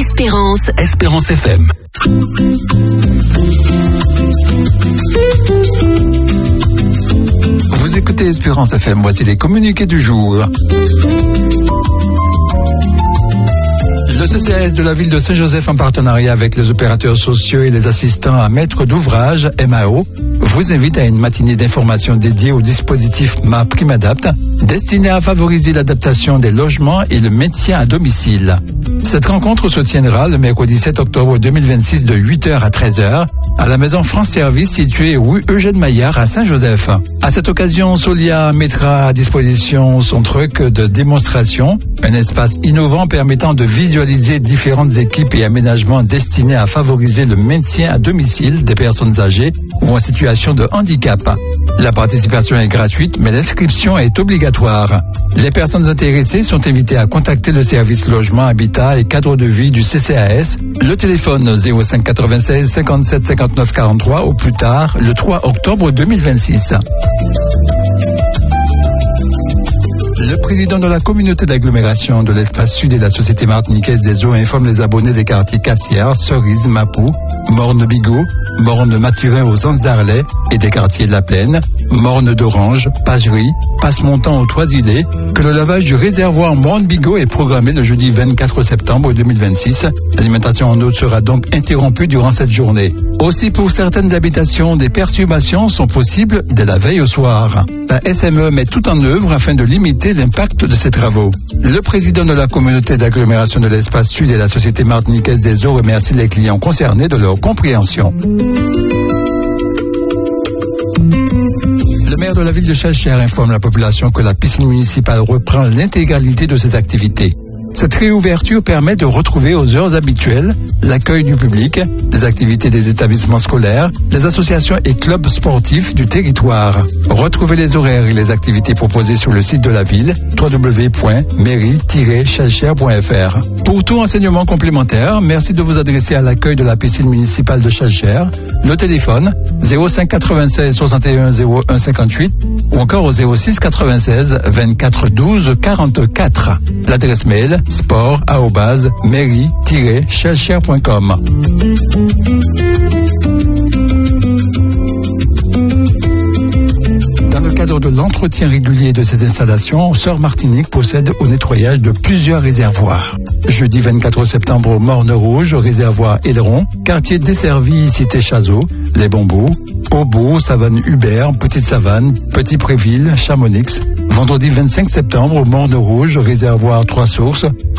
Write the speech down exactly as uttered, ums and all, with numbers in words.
Espérance. Espérance F M. Vous écoutez Espérance F M, voici les communiqués du jour. Le C C A S de la ville de Saint-Joseph, en partenariat avec les opérateurs sociaux et les assistants à maître d'ouvrage, M A O, vous invite à une matinée d'information dédiée au dispositif M A Primadapte, destiné à favoriser l'adaptation des logements et le maintien à domicile. Cette rencontre se tiendra le mercredi sept octobre deux mille vingt-six de huit heures à treize heures à la maison France Service située rue Eugène Maillard à Saint-Joseph. À cette occasion, Solia mettra à disposition son truc de démonstration, un espace innovant permettant de visualiser différentes équipes et aménagements destinés à favoriser le maintien à domicile des personnes âgées ou en situation de handicap. La participation est gratuite, mais l'inscription est obligatoire. Les personnes intéressées sont invitées à contacter le service logement, habitat et cadre de vie du C C A S, le téléphone zéro cinq quatre-vingt-seize cinquante-sept cinquante-neuf quarante-trois au plus tard le trois octobre deux mille vingt-six. Le président de la communauté d'agglomération de l'espace sud et de la Société martiniquaise des eaux informe les abonnés des quartiers Cassière, Cerise, Mapou, Morne-Bigot, Morne-Mathurin aux Anses d'Arlet et des quartiers de la Plaine, Morne d'Orange, Pagerie, Passe-Montant aux Trois-Îlets, que le lavage du réservoir Morne-Bigot est programmé le jeudi vingt-quatre septembre deux mille vingt-six. L'alimentation en eau sera donc interrompue durant cette journée. Aussi, pour certaines habitations, des perturbations sont possibles dès la veille au soir. La S M E met tout en œuvre afin de limiter l'impact de ces travaux. Le président de la communauté d'agglomération de l'espace sud et la Société martiniquaise des eaux remercie les clients concernés de leur compréhension. Le maire de la ville de Chalchères informe la population que la piscine municipale reprend l'intégralité de ses activités. Cette réouverture permet de retrouver aux heures habituelles l'accueil du public, les activités des établissements scolaires, les associations et clubs sportifs du territoire. Retrouvez les horaires et les activités proposées sur le site de la ville w w w point mairie tiret chalchères point f r. Pour tout renseignement complémentaire, merci de vous adresser à l'accueil de la piscine municipale de Chalchères, le téléphone zéro cinq quatre-vingt-seize soixante et un zéro un cinquante-huit ou encore au zéro six quatre-vingt-seize vingt-quatre douze quarante-quatre. L'adresse mail sport arobase mairie tiret chalchères point com. Dans le cadre de l'entretien régulier de ces installations, Sœur Martinique procède au nettoyage de plusieurs réservoirs. Jeudi vingt-quatre septembre, Morne-Rouge, réservoir Aileron, quartier desservi, cité Chazot, Les Bambous, Aubourg, Savane Hubert, Petite Savane, Petit Préville, Chamonix. Vendredi vingt-cinq septembre, Morne-Rouge, réservoir Trois Sources,